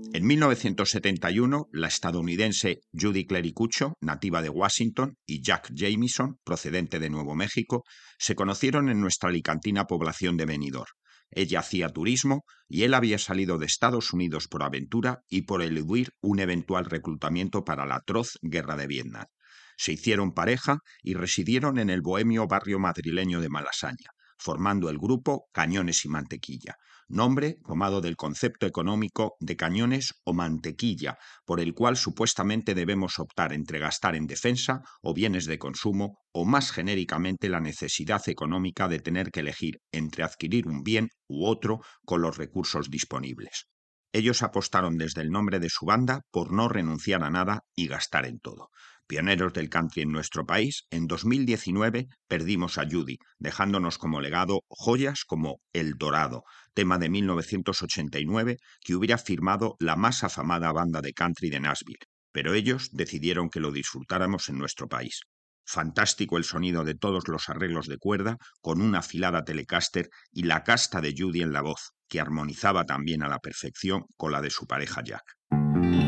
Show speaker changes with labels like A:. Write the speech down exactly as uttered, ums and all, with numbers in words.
A: En mil novecientos setenta y uno, la estadounidense Judy Clericucho, nativa de Washington, y Jack Jamieson, procedente de Nuevo México, se conocieron en nuestra alicantina población de Benidorm. Ella hacía turismo y él había salido de Estados Unidos por aventura y por eludir un eventual reclutamiento para la atroz guerra de Vietnam. Se hicieron pareja y residieron en el bohemio barrio madrileño de Malasaña, formando el grupo Cañones y Mantequilla, nombre tomado del concepto económico de cañones o mantequilla, por el cual supuestamente debemos optar entre gastar en defensa o bienes de consumo, o más genéricamente la necesidad económica de tener que elegir entre adquirir un bien u otro con los recursos disponibles. Ellos apostaron desde el nombre de su banda por no renunciar a nada y gastar en todo. Pioneros del country en nuestro país, en dos mil diecinueve perdimos a Judy, dejándonos como legado joyas como El Dorado, tema de mil novecientos ochenta y nueve que hubiera firmado la más afamada banda de country de Nashville, pero ellos decidieron que lo disfrutáramos en nuestro país. Fantástico el sonido de todos los arreglos de cuerda, con una afilada Telecaster y la casta de Judy en la voz, que armonizaba también a la perfección con la de su pareja Jack.